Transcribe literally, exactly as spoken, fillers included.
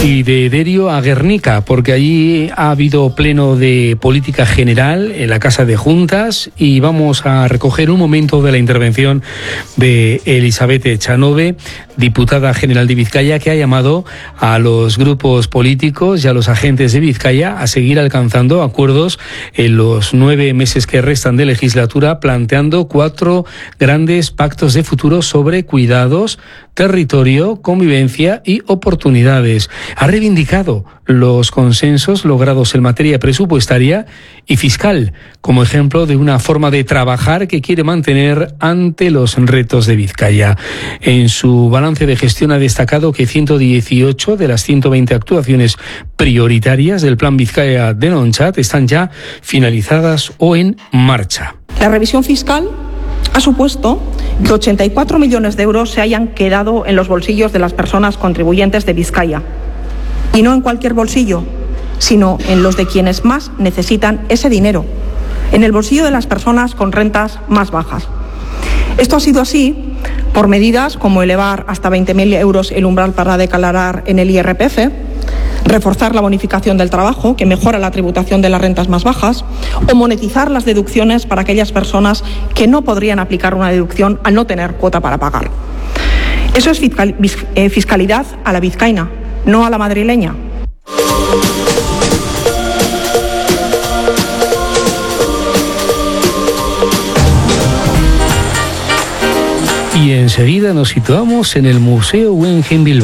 Y de Derio a Guernica, porque allí ha habido pleno de política general en la Casa de Juntas y vamos a recoger un momento de la intervención de Elizabeth Echanove, diputada general de Vizcaya, que ha llamado a los grupos políticos y a los agentes de Vizcaya a seguir alcanzando acuerdos en los nueve meses que restan de legislatura, planteando cuatro grandes pactos de futuro sobre cuidados, territorio, convivencia y oportunidades. Ha reivindicado los consensos logrados en materia presupuestaria y fiscal como ejemplo de una forma de trabajar que quiere mantener ante los retos de Vizcaya. En su balance de gestión ha destacado que ciento dieciocho de las ciento veinte actuaciones prioritarias del Plan Vizcaya de Nonchat están ya finalizadas o en marcha. La revisión fiscal ha supuesto que ochenta y cuatro millones de euros se hayan quedado en los bolsillos de las personas contribuyentes de Vizcaya. Y no en cualquier bolsillo, sino en los de quienes más necesitan ese dinero, en el bolsillo de las personas con rentas más bajas. Esto ha sido así por medidas como elevar hasta veinte mil euros el umbral para declarar en el I R P F, reforzar la bonificación del trabajo, que mejora la tributación de las rentas más bajas, o monetizar las deducciones para aquellas personas que no podrían aplicar una deducción al no tener cuota para pagar. Eso es fiscal, eh, fiscalidad a la vizcaína, no a la madrileña. Y enseguida nos situamos en el Museo Guggenheim Bilbao.